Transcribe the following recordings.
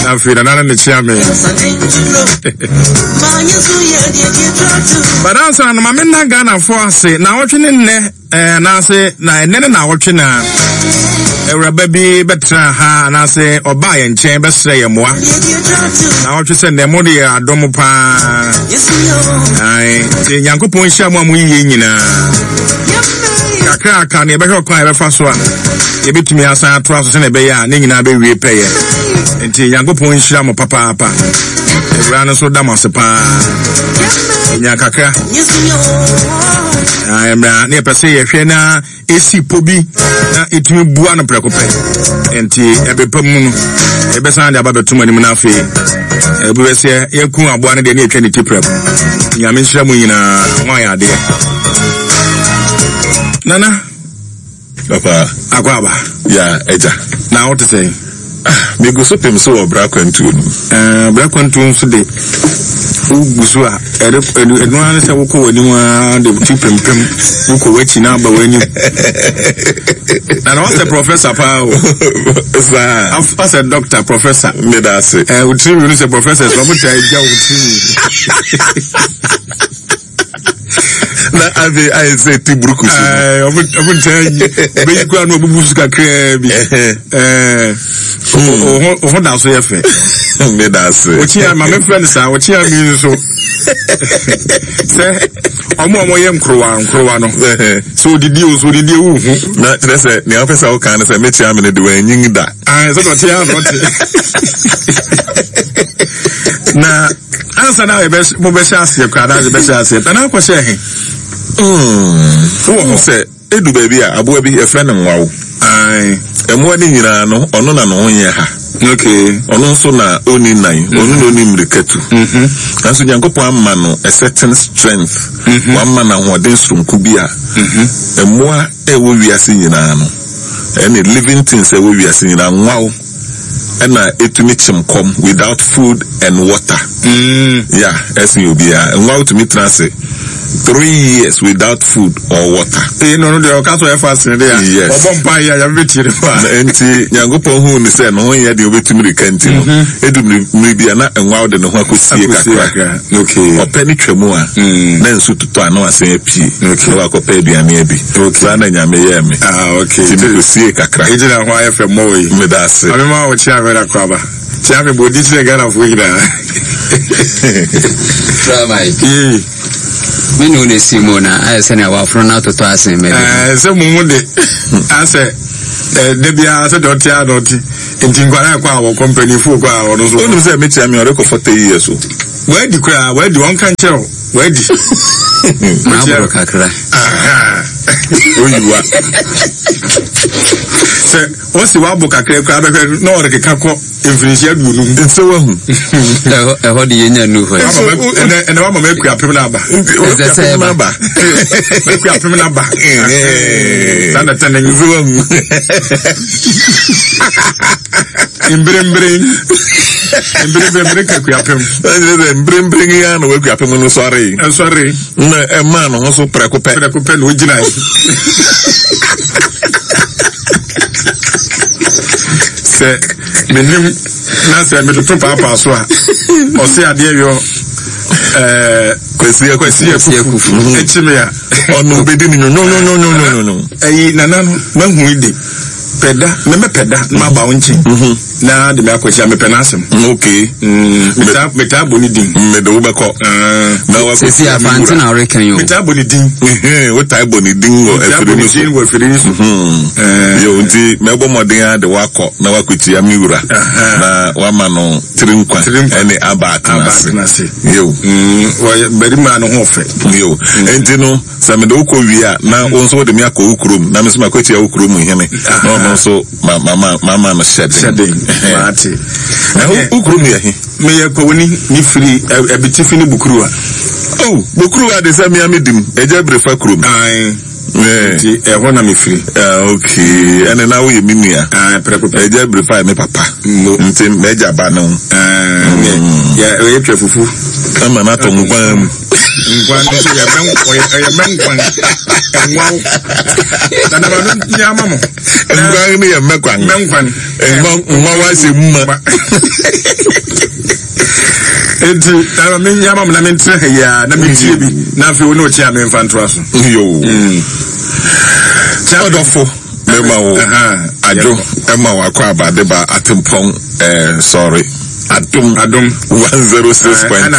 I feel another chairman. But also, I'm not gonna force it. Now, watching in there, and I say, now watching a baby better, and I say, or buy and chamber say, and what? Now, what you send them money, I don't pa. I say, Yanko Point Shaman, we Kakra can you better cry first one? You bet me as I trust in a bay, and I be repay it. Until Yanko Point Sham, papa, ran so damn as a pa. Yakaka, I am near per se, if you're now AC Pobi, it will be one precope. And every pomun, a besan about 2 money munafi. We say, you come one of the nature in the prep. Yamishamina, my idea. Nana, Papa, Aquaba, yeah, Eja. Now what to say? Me go so pem so black and two. Black and two today. Ugusua, Edwan say woko anyone the two pem woko wechi na ba when you. And what's the professor Pao? As a doctor, professor. Me that say. We three we say professors, but we try na ave I say tibruku. I won't tell you. Be you no bubuska krebi. Oh, that's so yafe. Me that say. What you my friends are what you mean so. Say omo yem krowa no. So the deal na say the officer o kan say me tia me de wan yin da. So what you na answer now best mo be chance you kwada the best chance na na kwese he say edu baby a abo bi e friend nwa emo ni nyina no ono na no ye ha okay ono so na oni nine ono no ni mrekatu aso nyankopon amma no a certain strength one man na hoden srunku bia emo a e wo wiase nyina no any living things e wo wiase nyina nwa and etumi chimkom without food and water. Yeah, as you be and to me transit 3 years without food or water. No, they are can't fast there. Yes. And Yangopo who say no one yet the to me canteen. It maybe not and wow than one could see a okay. Or penny tremoa. Then so to no say a pea. Okay, I could pay the maybe. Okay, and Yami. Okay. To see a crack. It didn't wire for more with us. I remember what you have a crabber. Champion body again of Wigda. Me no ne Simona, I say na wa from out to us me. So mumunde. I say Debia said don't ya don't in Tingwana kwa company for kwa ono so. Onu say me tia me oreko 40 years o. Where the kwa where the one can tell where the na bro kakra. Oh you are. Say what's the wabo kakra kwa be no oreke kakọ infinity adunu. Nse wa hu. E ho de yenya nu ho. And wa mama ekua pem na ba. Is say ba. Ekua pem na ba. Sana tane nse wa hu. Imbrembring ekua pem. Imbrembring ya no ekua pem no sorry. Sorry. Na e man no so prekope no gina. Se menim na se me to papa so a o se ade yo kwesi kufu echime ya ono bedi ni no ayi nana no mahu ide peda me peda ma ba wonchi na de me akochi me penasem okay meta boni din me do be ko na wa ko si afanti na rekan yo meta boni din what type boni din wo efiri ni so yo nti me bo modin a de wako na wa kochi ya miura na wa ma no trinkwa ene aba kanase yo bari ma no ho fe yo enti no sa me do ko wi a na won so de me akọ ukurum na me so ma kochi ya ukurum hene no so mama no shedding mate ukuru ya hi me ya ko woni ni free ebitifi ni bukuruwa bukuruwa de sa me amedim eja brefa kurum ti na me free okay and now we minia eja brefa me papa nti meja ba no ya we fufu ama na to ngwan so ya ben wow na ba no nyama mo ngwan ni mekwan ngwan wa se mma enti na me nyama mo na me ntre ya na me tie bi na afi woni o chia me mfanto aso yo Odofo memo ajo ema wa kwa abadeba atempon sorry Adum 106.5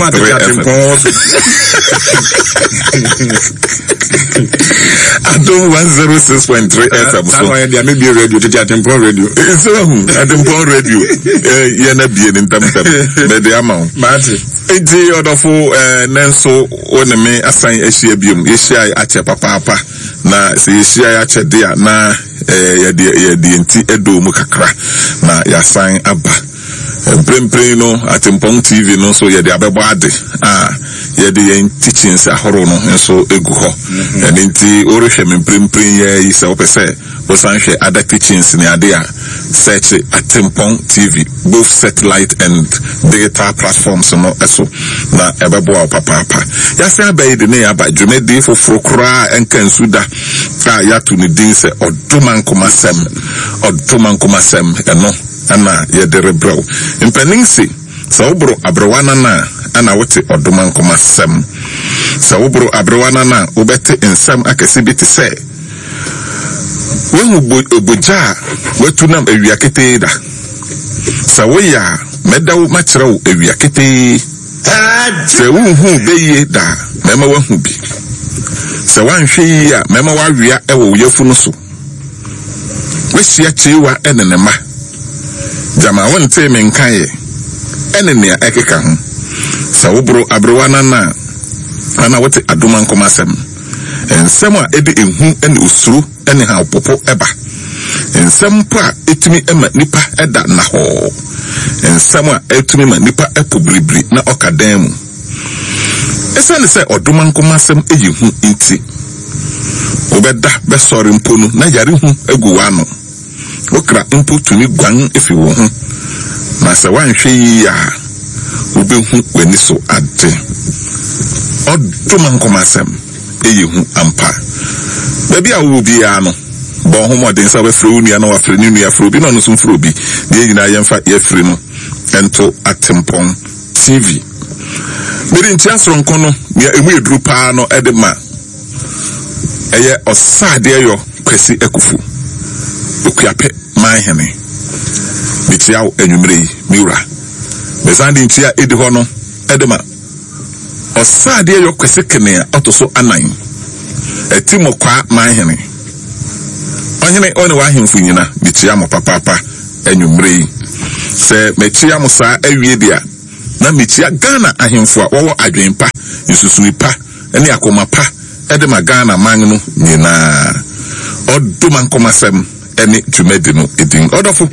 Adum 106.3 FM so ya maybe radio to Atempon radio so Atempon radio ye na bie ni ntamtam me de ama mate enti Odofo nenso oneme asan ehia biom ehia ache papa na se ehia ache dia na ye enti edo mu kakra na ya san aba Prem no Atempon TV no so ye de abebo ade ye de yen teachings ahoro no nso egu ho enti orehwe me prem ye yi se opese o san hwe other teachings ni ade a search Atempon TV both satellite and digital platforms no eso na ebebo papa ya se abai de ne aba dwumedi foforo kra enkansu da ya to ni din se odoman komasem eno ana yedere bro impeninsi sawbro abrowana na ana wote odoman komasem sawbro abrowana na obete ensam akasibiti se wehu oboja wetunam ewiakete da sawoya medawo machirawo ewiakete se wuhu beye da mema wahu bi se wanhwe ya mema wawia ewo yefunu so wehia chewa enenema jama wonte menkaye enenia ekeka ho sawbro abrowana na ana wote adoman komasem ensem a edi ehu ene osuru ene ha popo eba ensem pa etimi ema nipa eda na ho ensem a etimi ma nipa epobribri na okadan mu esane se odoman komasem eyihu inti obeda be sori mponu na yare hu egu wano okra mpo tumi gwan efi wo hu na se wanhwe ya obehu wani so ade odoman komasem eyihu ampa baby a wo bia no bo ho modern sa we fro nua na wa fro nua fro bi no so fro bi de nyina yemfa ye fri no ento Atempon TV beri ntia soronko no ya emu eduru pa no edema eye osade yo kwesi ekufu okuape manhene bitiaw enwumre miura besandi ntia edi ho no edema osade yo kwesi kene otoso anan etimo kwa manhene onhene one wa ahemfu nyina bitia mo papa enwumre se mechia mo sa awie dia na mechia Ghana ahemfu a wo adwenpa isusuipa ene akomapa edema Ghana man no nyina odoman komasem ene tumedi no edin Odofo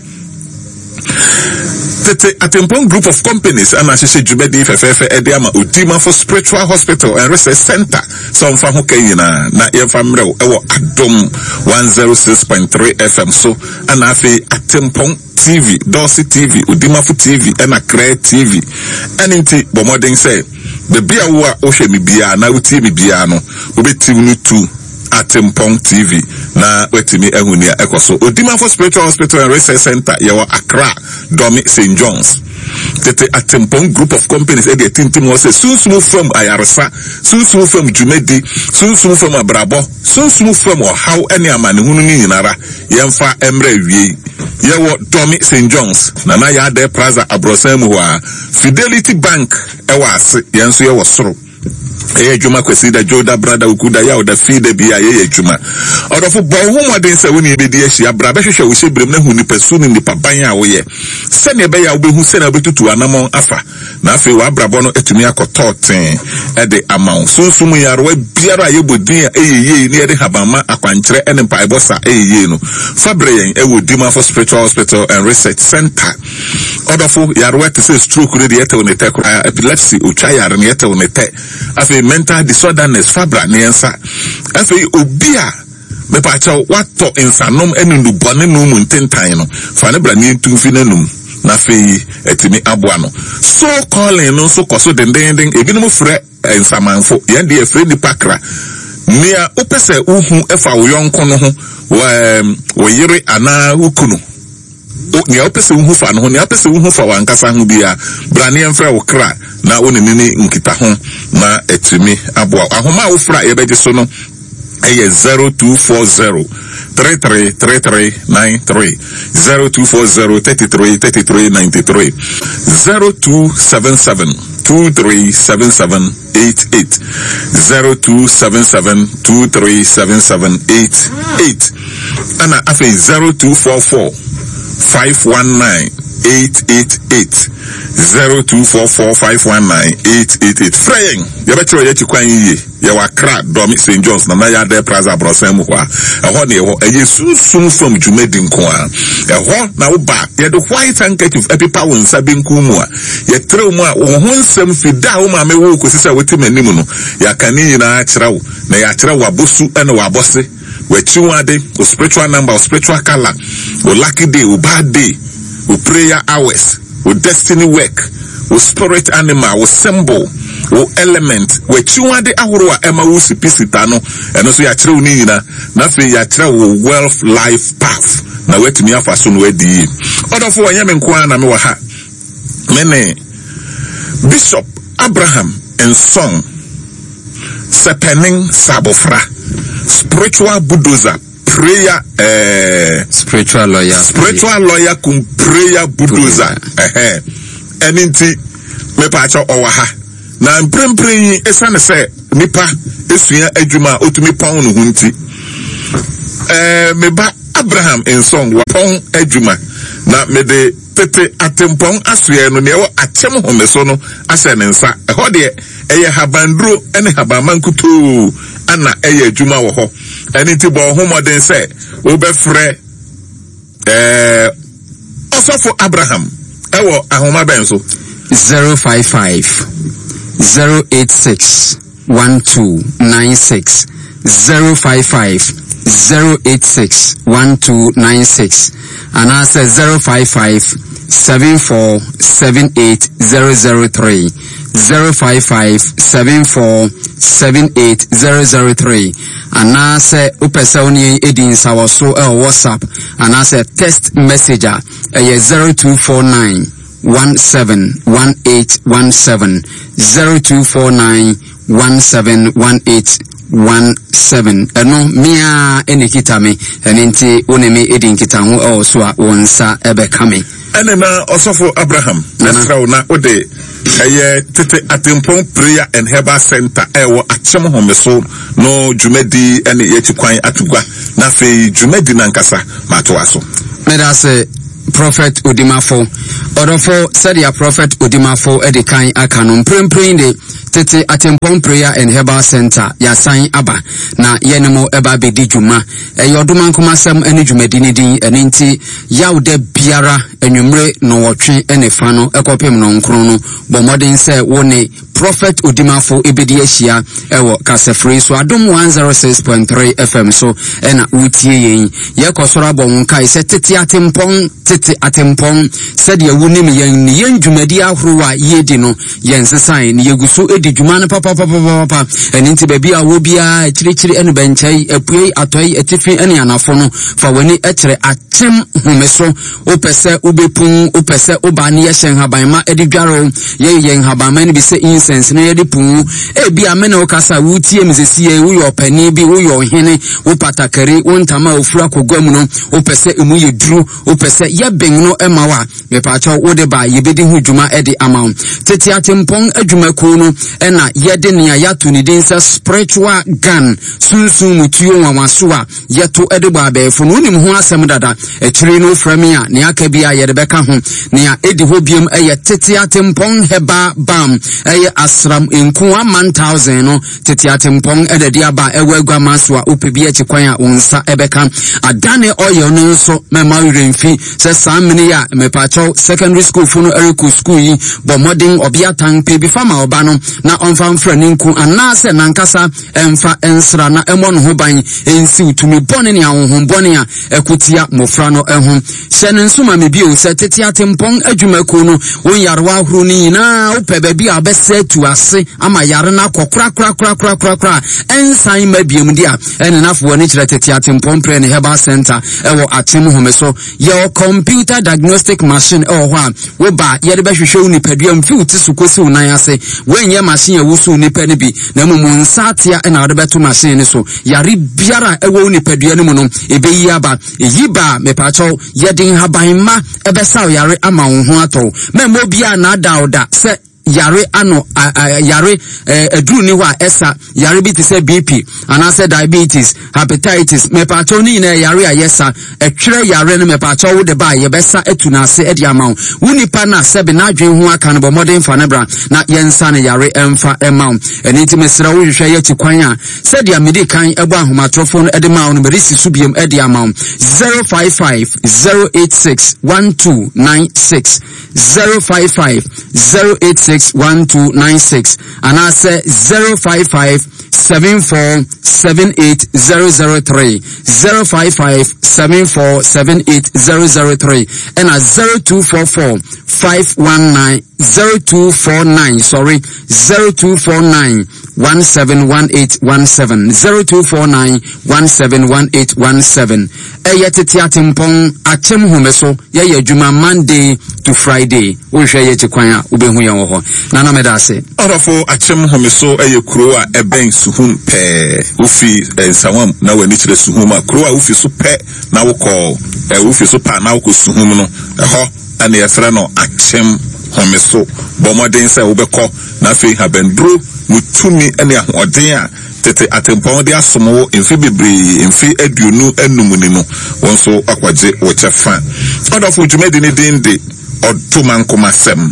tete Atempon group of companies ana hye jumedi fefefe ediama Odima for Spiritual Hospital and Research Center so mfa ho kanyina na yemfa mrew ewo Adom 106.3 FM so ana afi Atempon TV Dosi TV Odima for TV and Kre TV anything bomodin say the bia wo a ohwe mi bia na uti mi bia no obetim no tu Atempon TV na wetimi ehunia ekoso Odima for Spiritual Hospital and Research Center yawa Accra Domi St. John's tete Atempon group of companies e dey tintim wo say sunsumu from Ayaresa sunsumu from Jumedi sunsumu from Abrabo sunsumu from how any amane hunu ni nyinara yemfa emre wie yawo Domi St. John's na ya de Plaza Abrosan mu wa Fidelity Bank ewa ase yenso yawo soro juma kwesi da Joda brother ukuda ya oda feed bia ye juma Odofo bo hu modern se woni ebedi ahia bra be hwehwe wo hyebrem na hu ni pasu ni nipa ban a wo ye se ne be ya obehu se na obetutu anamon afa na afi wa brabo no etumi akototen ede amount sunsumu yarwa biara ye bodin a eyeye ni ede habama akwankyere ene mpaibosa eyeye no fabre yen Odima for Spiritual Hospital and Research Center Odofo yarwa te se stroke re de yete onete epilepsy ucha yare ne yete onete afi mental disorderness fabra nensa afi obia me pa cha wato insanom enundu bone no mu ntentan no fa ne bra ne ntumfi nanum na afi etimi aboa no so calling no so koso dendenden ebinum frɛ ensamanfo yende efrɛ ni pakra nia opese uhu efa wo yonko no ho wo yire ana ukunu nia opese uhu fa no ho nia opese uhu fa wankasa ho bia brane emfra wo kra na woni nini nkita ho na etimi aboa ahoma wo fra ye beje so no eye 0240 333393 0240 333393 0277 237788 0277 237788 ana afi 0244 519 888 0244 519 888 Fraying yabetro ye tikwan yi ye wakra domi St. John's na ya de plaza brosem ho a ho ne ho eye sunsun from Jumedi nko a ho na wo ba ye the white handkerchief epipa won sabe nku mu a ye trew mu a wo ho nsem fida wo ma me wo kosisa wotimanim no ya kani na akira wo na ya akira wo abosu ene wo abose we chiwade o spiritual number o spiritual color o lucky day o bad day o prayer hours o destiny work o spirit animal o symbol o element we chiwade ahoro a ema wo sipisita no eno so ya kire wo ni na fe ya kire wo wealth life path na wetimi afa so no adi odofo wanya me nko na me wa ha mene Bishop Abraham and Son Sepening Sabofra spiritual bulldozer prayer spiritual lawyer kum prayer bulldozer eninti me pa cha owa ha na mprempren esane se nipa esua adwuma otumi pon no hunti me ba Abraham and Son wa pon adwuma na me de tete atempon asue no ne wo akyem homeso no ase ne nsa ho de eye habandro ene habamankuto ana eye adwuma wo ho eni ti bo ho moden se wo be frɛ osofo Abraham ewo ahoma ben so 055 086 1296 055 086 1296 and I say 055 74 78 003 055 74 78 003 and I say upesa oni edin sawaso WhatsApp and I say text messenger 0249 171817 0249 171817 eno mia enikita me enenti onemi edinkita ho also a wonsa ebekame enena osofo Abraham nasrawo na ode eye tete atempon prayer and herbal center ewo akyem homeso no Jumedi ene yetikwan atugwa na fe Jumedi nankasa matoaso meda se Prophet Odimafo Odofo said ya Prophet Odimafo edikan akanon prempren de tete atempon prayer and herbal center ya sign aba na yenemo eba bedi dwuma eyoduma nkomasem ene Jumedi ni din enenti yawde biara enwumre no wotwe ene fa no ekopem no nkron no bomodin se woni Prophet Odimafo ebedi ahia ewo kasefre so adom 106.3 FM so ena utie yen ye kosora bon kai se tete atempon said ya wunim yen Jumedi ahrowa yedi no yen sesan ne yeguso edi dwuma na papa eninti baby a wo bia chiri enu benchai epuei atoi etifi ene anafo no fa wani ekire atem homeso opese ubepun opese obani ye hyen habanma edi dwaro ye yen habanma ne bi se incense ne yedi pun e bia me na okasa wutie mzesie wo yo pani bi wo yo hene wo patakari wo ntama ofura kogwam no opese emu ye duru opese ye ben no emawa me pa cha wo de ba ye bedi hu dwuma edi amount tete atempon adwuma ko no ena yede nia yato ni din se spiritual gun sunsun mutuo wamaso a yeto ede ba abefo no nim ho asem dada ekire no framia ne aka bia yede beka ho ne edi ho biem eye tete atempon heba bam eye asram enku 1000 no tete atempon ede dia ba ewa agwa maso a opebi ekikwan a wonsa ebeka adane oil no so mema remfi se samini ya mepacho secondary school funo eriku school yi bo modern obia tanpe bi fama oba no na onfa mfra ninku anase nankasa emfa ensra na emon ho ban ensi utumi bone ne ahonhon bone a ekutia mo abofra no eho hye ne nsoma me bio se tete atempon adwumaku no won yarwa ahuru ni nyina wo pe ba bi abese tu ase ama yare na kokra ensan mabiem dia ene nafo ne kire tete atempon pre ne Herbal Center ewo atem homeso your computer diagnostic machine ewo ho a wo ba yede be hwehwe unipadua mfi utisu kosi unan ase wenye machine ya wusu unipa ne bi na mumu nsatia ena wode beto machine ne so yare biara ewo unipadua ne mu no ebe yi aba eyiba mepacho yedin habanma ebesaw yare ama wo ho ato memo bia na dauda se yare ano yare edru ni wa esa yare bi te se BP anase diabetes hepatitis mepacho ni na yare ayesa etwere yare no mepacho wo de ba ye besa etuna ase edi amaw wunipa na sebe na adwen ho aka no bo modern fanebra na yensa ne yare emfa emaw eni ti mesra wo hwehwe ye tikwan a se dia medi kan ebo ahomatrofo no edi maw no merisi subiem edi amaw 055 086 1296 055 086 1296 and I say 055 74 78 003 055 74 78 003 and a 0244 519 0249 sorry 0249 171817 0249 171817 eyetete atempon achem humeso ye adwuma Monday to Friday wo hwe ye tikwan a ubehu ye wo ho nana medase orofo achem humeso kuro a eben suhum pe ufi ensawam na wani kire suhum a kuro a ufi so pe na wokọ ufi so pa na wokọ suhum no ho ana yefra no achem humeso bomoden se wobekọ na fe habendro mutumi ene ahoden a tete atempon de asomo emfi bebre emfi aduonu enumuni no wonso akwaje wo chefa odofo dwumedi ne dinde otomankomasem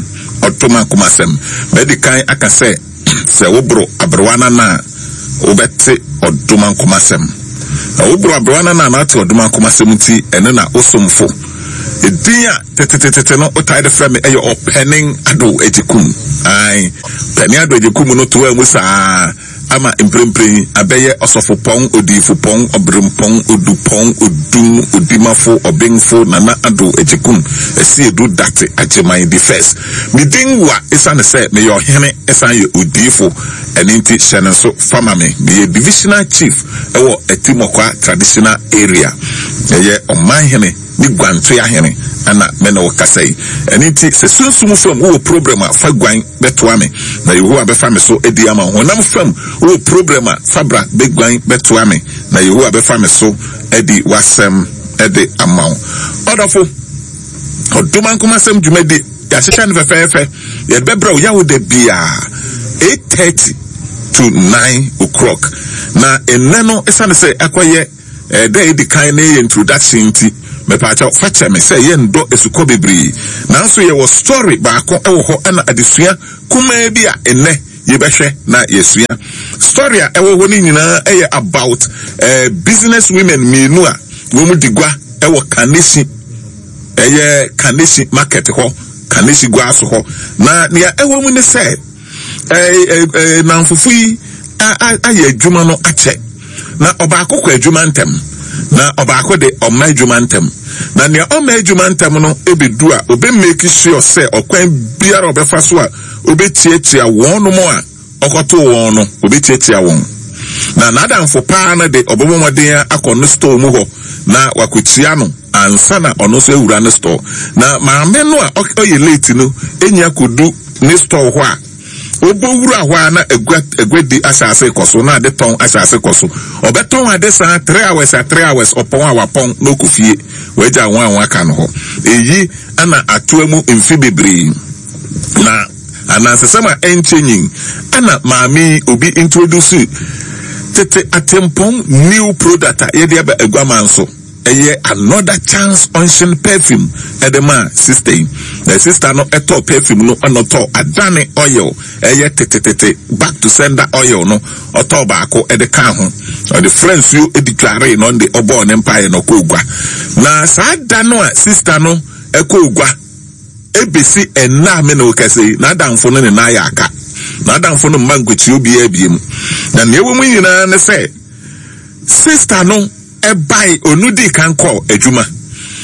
medikan akase se wobro abrwana na obete otomankomasem wobro abrwana na ate otomankomasem ti ene na osomfo edia tete no otide frame eyo opening ado ejikum ai pening ado ejikum no to amusa ama emprempren abeye osofopon odifopon obrempon odupon odum odimafo obenfo nana ado ejikum esi edu date ajeman the first midin wa esane se me yo hene esan ye odifo eninti shenenso famame me divisional chief ewo etimokwa traditional area eye oman hene ni gwanto ya hene ana mena wakasai eniti se sunsumu fam wo problem a fa gwan betoa me na yehu abefa me so edi ama honam fam wo problem a fabra be gwan betoa me na yehu abefa me so edi wasem edi ama odofo oduman kuma sem dwumedi ya hyehyɛ ne fɛfɛɛfɛ ye bebra wo yawo de bia 8:30 to 9 o'clock na eneno esane se akoye dey di kind na introduction ti mepacha fache me say ye ndo esuko bebre nanso ye wo story baako ewo ho ana adesua kuma bi a enne ye behwe na yesua story a ewo ho ni nyina eye about business women menu a wo mu digwa ewo kanesi eye kanesi market ho kanesi gwa so ho na ne ewo mu ne say na mfufui aye adwuma no ache na obaako kwa adwuma ntem na obaako de oma adwuma ntem na ne oma adwuma ntem no ebedu a obe make sure say okwan biara obefa so a obetiatia won no mo a okoto won no obetiatia won na nadamfo pa na de obomomden akọ store mu ho na wakotia no ansa na ono so ewura no store na maame no a oye late no enya kodu ne store ho a obo wura hwa na egwedi asase koso na de ton asase koso obeton ade san 3 hours opon awapon no kufie weja wan aka no ho eyi ana atoamu emfi bebre na anasesema enchenyin ana maami obi introduce tete atempon new product yede aba egwamanso eye another chance unction perfume edema sister the sister no eto perfume no anoto adane oil eye tete back to sender oil no oto baako edeka ho the friends you editware no the obo on empire no kogwa na sada no a sister no ekogwa ebesi enna me no kase na damfo no ne na ya aka na damfo no mangwechi obi abiem na ne ewo mu nyina ne say sister no ebai onudi kan call adwuma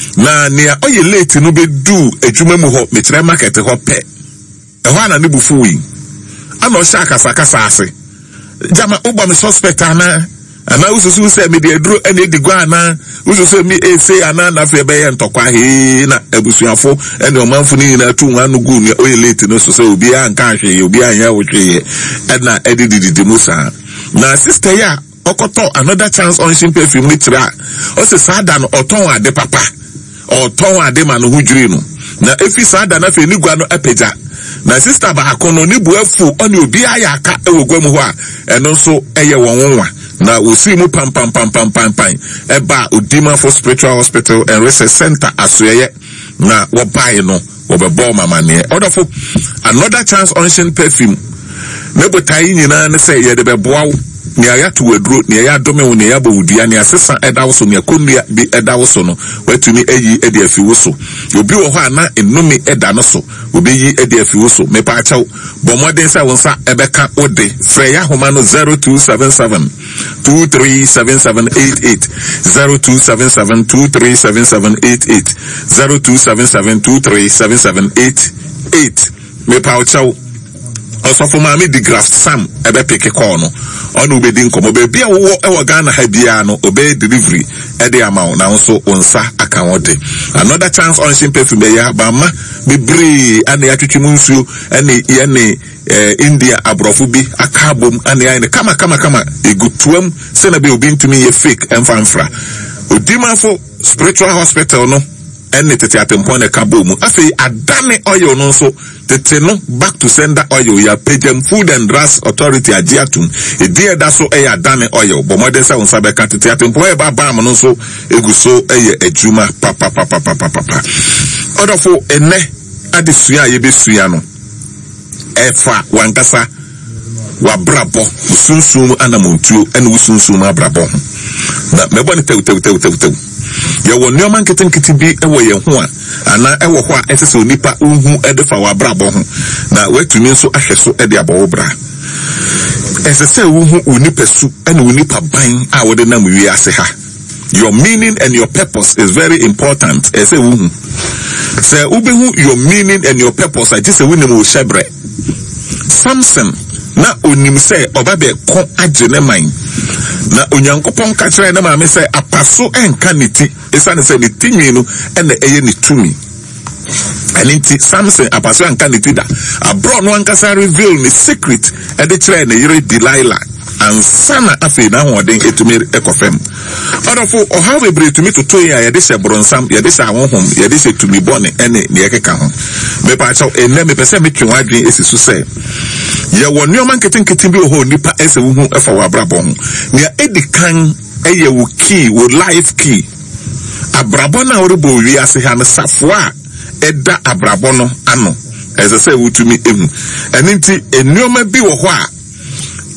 na nea oye late no be do adwuma mu ho mekyerɛ market ho pɛ ɛhɔ ana ne bufu yi ana ɔhyɛ akasakasa ase jama uba me suspect ana ususu se me de duro ene di gwa ana ususu mi say ana na fe be ye ntokwa he na abusuafo ene omanfo ni na tu anu gu ni oye late no so se obi anka hwe obi anya wo hwe na edididi musa na sister ya okoto another chance on shin perfume ni tira o se sada no oton ade papa oton ade ma no hudwiri no na efi sada na fe ni gwa no apeja na sister ba akono ni buafu oni obi ayaka ewogwa mu ho a eno so eye wonwa na osi mu pam eba Odima for Spiritual Hospital and Research Center asoye na wo buy no wo be bo mama ne odofo another chance on perfume ne botai nyina ne say ye de be boawo ne ayato waduro ne ya dome wo ne ya bawudua ne asesa eda wo so ne konua bi eda wo so no watumi ayi edi afi wo so obi wo ho ana enumi eda no so obi yi edi afi wo so me pa achaw bo modern say wonsa ebeka ode frɛ ya homa no 0277 237788 0277237788 0277237788 me pa achaw osofo maami di graph sam ebe peke call no onu be din komo be bia wo e Ghana ha bia no obe delivery e de amount na so onsa aka wode another chance on shin perfume ya ba ma be bre ane ya twetwe munsuo ane ye ne India abrofu bi akabom ane ya ne kama egutuam se na be obi ntumi ye fake emfanfra Odima for Spiritual Hospital no ene tete atempon ne kabomu afei adane oil no so tete no back to sender oil ya Pagem Food and Drugs Authority agiatum edie da so e adane oil bo modern sa unsa be ka tete atempon e ba bam no so eguso eye adwuma papa odofo ene adesua ye besua no efa wankasa wabrabo usunsum anamontuo ene usunsum abrabo na mebo ne tew ye wo nneoma nketenkete bi ewo ye ho a ana ewo ho a esese onipa unhu edefa wa brabo ho na watumi nso ahweso ede abawo bra esese unhu onipa su ene onipa ban a wode na mwi ase ha. Your meaning and your purpose is very important. Ese unhu se ubehu your meaning and your purpose I just say we no shebre Samson na onim se obabe ko agene man na onyankopon ka kire na ma me se apaso enka niti esa ne se ne tinwi no ene eye ne tumi aninti Samson apaso enka niti da abro no ankasa reveal ne secret e de kire ne yire Delilah ansana afi na hoden etumi ekofem odofo o have bre to me to ya ye de se bronsam ye de se ahonhom ye de se tumi bone ene ne ekeka ho me pa chaw enne me pese me twen adwen esisu se ye wo nneoma nketenkete bi ho nipa ese wo hu efa wa brabo ho ne edikan eye wo key wo life key abrabo na orebo wi ase ha ne safoa eda abrabo no ano ese se wo tumi ehu eninti nneoma bi wo ho a